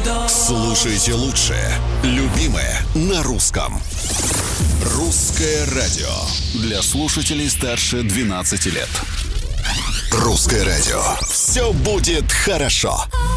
Слушайте лучшее, любимое на русском. Русское радио для слушателей старше 12 лет. Русское радио. Все будет хорошо.